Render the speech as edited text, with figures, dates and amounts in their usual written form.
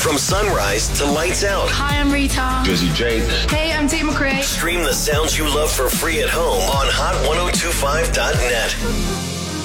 From sunrise to lights out. Hi, I'm Rita. Drizzy Drake. Hey, I'm Tate McRae. Stream the sounds you love for free at home on hot1025.net.